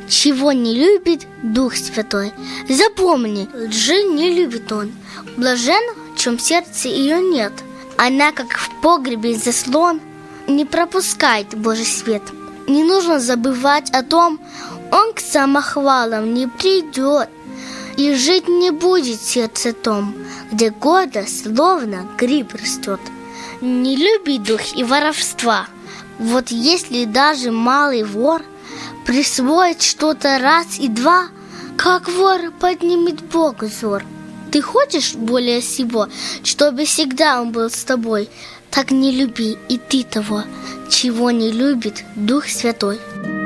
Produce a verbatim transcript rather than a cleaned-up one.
чего не любит Дух Святой. Запомни, лжи не любит Он. Блажен, в чем сердце ее нет. Она, как в погребе заслон, не пропускает Божий свет. Не нужно забывать о том, Он к самохвалам не придет, и жить не будет сердце том, где гордо, словно гриб растет. Не любит Дух и воровства. Вот если даже малый вор присвоит что-то раз и два, как вор поднимет Богу взор. Ты хочешь более всего, чтобы всегда Он был с тобой? Так не люби и ты того, чего не любит Дух Святой.